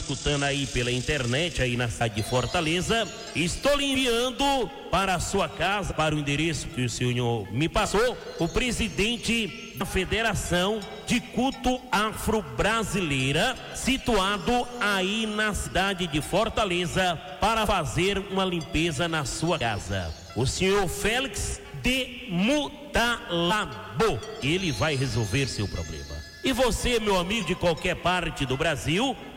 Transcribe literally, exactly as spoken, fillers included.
escutando aí pela internet, aí na cidade de Fortaleza, estou lhe enviando para a sua casa, para o endereço que o senhor me passou, o presidente da Federação de Culto Afro-Brasileira, situado aí na cidade de Fortaleza, para fazer uma limpeza na sua casa. O senhor Félix de Mutalabo, ele vai resolver seu problema. E você, meu amigo de qualquer parte do Brasil,